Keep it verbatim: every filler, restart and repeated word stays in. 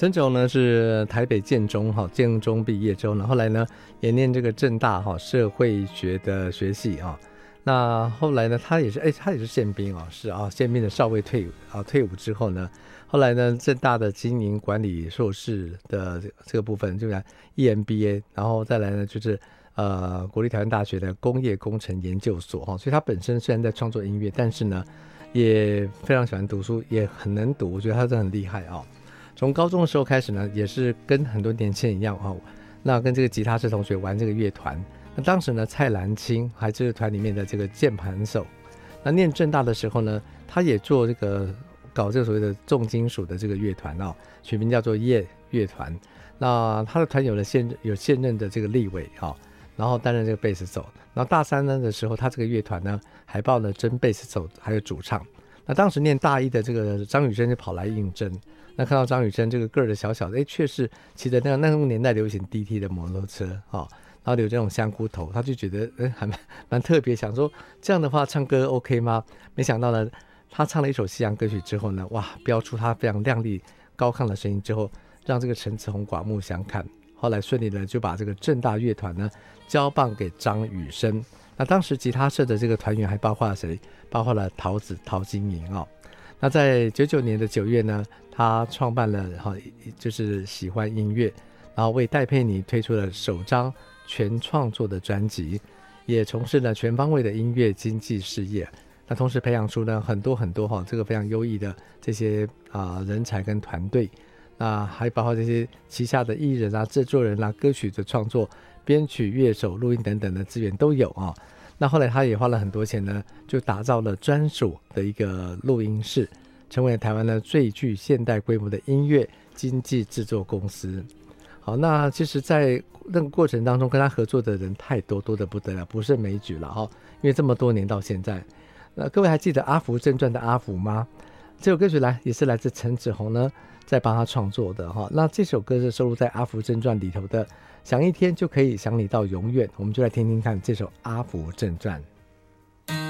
陈子鸿呢是台北建中哈建中毕业之后呢，后来呢也念这个政大哈社会学的学系啊。那后来呢，他也是哎，他也是宪兵啊，是啊，宪兵的少尉退伍啊，退伍之后呢，后来呢，政大的经营管理硕士的这个部分，就是 E M B A， 然后再来呢就是呃国立台湾大学的工业工程研究所哈，所以他本身虽然在创作音乐，但是呢也非常喜欢读书，也很能读，我觉得他真的很厉害啊。从高中的时候开始呢，也是跟很多年轻人一样啊，那跟这个吉他社同学玩这个乐团。那当时呢，蔡澜清还是团里面的这个键盘手。那念政大的时候呢，他也做这个搞这个所谓的重金属的这个乐团哦，取名叫做夜乐团。那他的团有了现有现任的这个立委啊，然后担任这个贝斯手。然后大三呢的时候，他这个乐团呢还报了真贝斯手还有主唱。那当时念大一的这个张雨生就跑来应征。那看到张雨生这个个儿的小小的，哎，确实骑着那个那个年代流行 D T 的摩托车啊。然后留这种香菇头，他就觉得哎还蛮蛮特别，想说这样的话唱歌 OK 吗？没想到呢，他唱了一首西洋歌曲之后呢，哇，飙出他非常亮丽高亢的声音之后，让这个陈子鸿刮目相看。后来顺利的就把这个政大乐团呢交棒给张雨生。那当时吉他社的这个团员还包括了谁？包括了陶子陶晶莹哦。那在九九年的九月呢，他创办了哈，就是喜欢音乐，然后为戴佩妮推出了首张全创作的专辑，也从事了全方位的音乐经济事业。那同时培养出呢很多很多哈、哦、这个非常优异的这些啊、呃、人才跟团队。那还包括这些旗下的艺人啊、制作人啊、歌曲的创作、编曲、乐手、录音等等的资源都有啊、哦。那后来他也花了很多钱呢，就打造了专属的一个录音室，成为台湾的最具现代规模的音乐经纪制作公司。好，那其实在那个过程当中跟他合作的人太多，多得不得了，不胜枚举了哈。因为这么多年到现在，那各位还记得阿福正传的阿福吗？这首歌曲来也是来自陈子鸿呢在帮他创作的哈。那这首歌是收录在阿福正传里头的，想一天就可以想你到永远，我们就来听听看这首阿福正传。